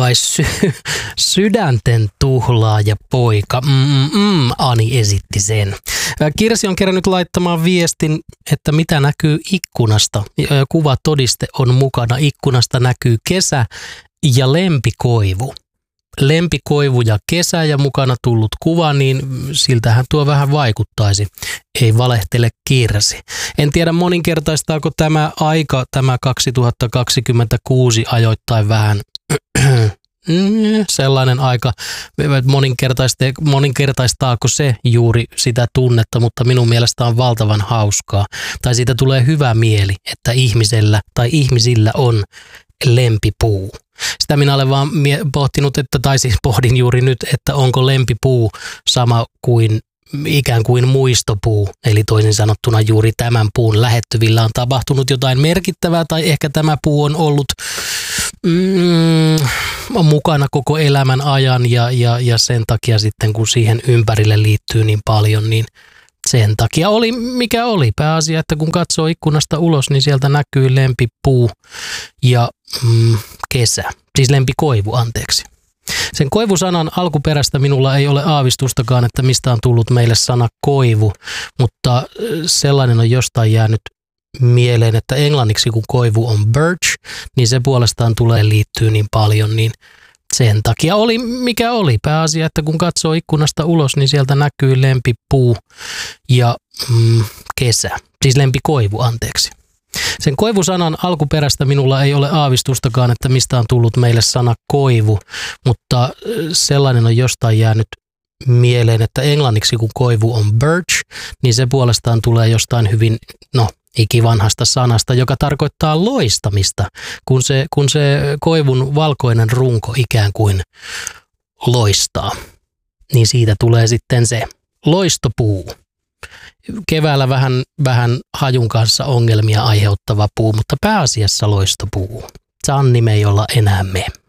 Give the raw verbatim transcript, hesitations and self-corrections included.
Ai sy- sydänten tuhlaaja poika. Mm-mm, Ani esitti sen. Kirsi on kerännyt laittamaan viestin, että mitä näkyy ikkunasta. Kuvatodiste on mukana. Ikkunasta näkyy kesä ja lempikoivu. Lempikoivu ja kesä ja mukana tullut kuva, niin siltähän tuo vähän vaikuttaisi. Ei valehtele Kirsi. En tiedä moninkertaistaako tämä aika, tämä kaksituhattakaksikymmentäkuusi ajoittain vähän sellainen aika, moninkertaistaako se juuri sitä tunnetta, mutta minun mielestä on valtavan hauskaa. Tai siitä tulee hyvä mieli, että ihmisellä tai ihmisillä on lempipuu. Sitä minä olen vaan pohtinut, että, tai siis pohdin juuri nyt, että onko lempipuu sama kuin ikään kuin muistopuu, eli toisin sanottuna juuri tämän puun lähettyvillä on tapahtunut jotain merkittävää, tai ehkä tämä puu on ollut mm, mukana koko elämän ajan, ja, ja, ja sen takia sitten, kun siihen ympärille liittyy niin paljon, niin sen takia oli mikä oli. Pääasia, että kun katsoo ikkunasta ulos, niin sieltä näkyy lempipuu ja mm, kesä. Siis lempikoivu, anteeksi. Sen koivusanan alkuperästä minulla ei ole aavistustakaan, että mistä on tullut meille sana koivu, mutta sellainen on jostain jäänyt mieleen, että englanniksi kun koivu on birch, niin se puolestaan tulee liittyy niin paljon, niin sen takia oli mikä oli. Pääasia, että kun katsoo ikkunasta ulos, niin sieltä näkyy lempipuu ja mm, kesä. Siis lempikoivu, anteeksi. Sen koivusanan alkuperästä minulla ei ole aavistustakaan, että mistä on tullut meille sana koivu, mutta sellainen on jostain jäänyt mieleen, että englanniksi kun koivu on birch, niin se puolestaan tulee jostain hyvin, no ikivanhasta sanasta, joka tarkoittaa loistamista, kun se, kun se koivun valkoinen runko ikään kuin loistaa. Niin siitä tulee sitten se loistopuu. Keväällä vähän, vähän hajun kanssa ongelmia aiheuttava puu, mutta pääasiassa loistopuu. Sanni me ei olla enää me.